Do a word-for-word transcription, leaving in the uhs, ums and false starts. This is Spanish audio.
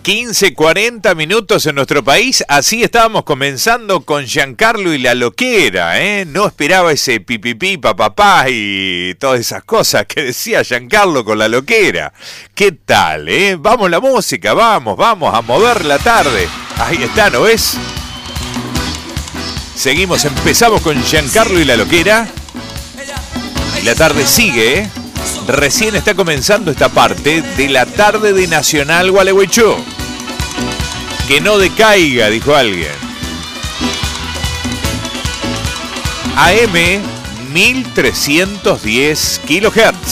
quince, cuarenta minutos en nuestro país. Así estábamos comenzando con Giancarlo y la loquera, ¿eh? No esperaba ese pipipí, papapá y todas esas cosas que decía Giancarlo con la loquera. ¿Qué tal, eh? Vamos la música, vamos, vamos a mover la tarde. Ahí está, ¿no ves? Seguimos, empezamos con Giancarlo y la loquera. Y la tarde sigue, ¿eh? Recién está comenzando esta parte de la tarde de Nacional Gualeguaychú. Que no decaiga, dijo alguien. A M mil trescientos diez kilohertz.